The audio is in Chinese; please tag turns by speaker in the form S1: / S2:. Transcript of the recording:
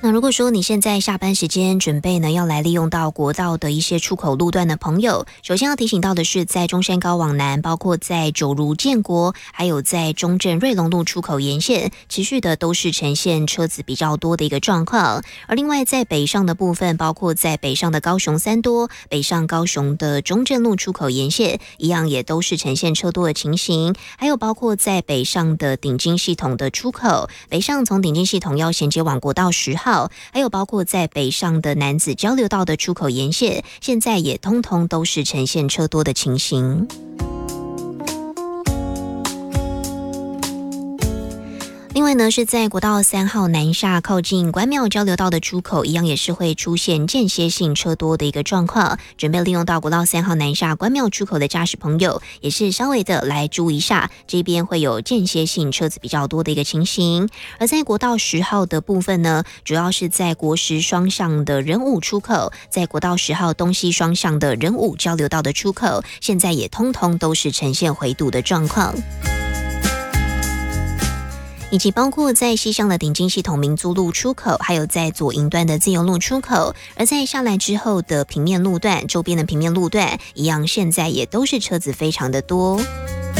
S1: 那如果说你现在下班时间准备呢要来利用到国道的一些出口路段的朋友，首先要提醒到的是，在中山高往南，包括在九如建国，还有在中正瑞隆路出口沿线，持续的都是呈现车子比较多的一个状况。而另外在北上的部分，包括在北上的高雄三多、北上高雄的中正路出口沿线，一样也都是呈现车多的情形。还有包括在北上的顶金系统的出口，北上从顶金系统要衔接往国道10号，还有包括在北上的楠梓交流道的出口沿线，现在也通通都是呈现车多的情形。另外呢，是在国道3号南下靠近关庙交流道的出口，一样也是会出现间歇性车多的一个状况。准备利用到国道3号南下关庙出口的驾驶朋友，也是稍微的来注意一下，这边会有间歇性车子比较多的一个情形。而在国道10号的部分呢，主要是在国10双向的仁武出口，在国道10号东西双向的仁武交流道的出口，现在也通通都是呈现回堵的状况。以及包括在西向的顶金系统民族路出口，还有在左营段的自由路出口，而在下来之后的平面路段，周边的平面路段一样，现在也都是车子非常的多。